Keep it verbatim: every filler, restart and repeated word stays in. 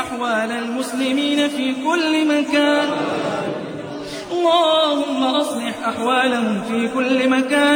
أحوال المسلمين في كل مكان اللهم أصلح أحوالهم في كل مكان